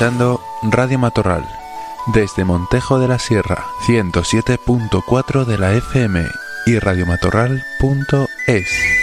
escuchando Radio Matorral, desde Montejo de la Sierra, 107.4 de la FM y radiomatorral.es.